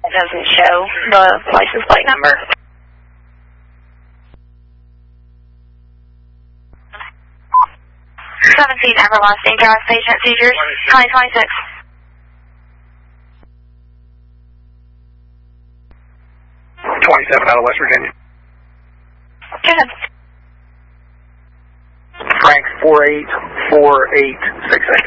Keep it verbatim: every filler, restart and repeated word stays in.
doesn't show the license plate number. seventeen Everlasting Drive, patient seizures, twenty twenty-six. twenty-seven out of West Virginia. Go ahead. Frank four eight four eight six eight.